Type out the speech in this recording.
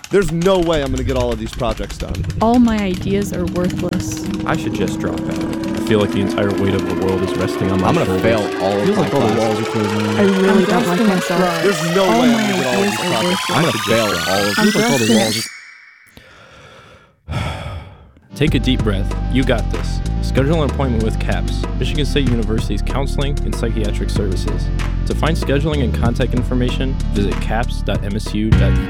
There's no way I'm going to get all of these projects done. All my ideas are worthless. I should just drop out. I feel like the entire weight of the world is resting on my shoulders. I'm going to fail all of Feels my like all the classes. walls are closing in. I really I'm don't like just gonna myself. try. There's no All way my I'm going to get all of ideas these are projects. worthless. I'm going to fail all of I'm Feels like all the just walls are... Take a deep breath. You got this. Schedule an appointment with CAPS, Michigan State University's Counseling and Psychiatric Services. To find scheduling and contact information, visit caps.msu.edu.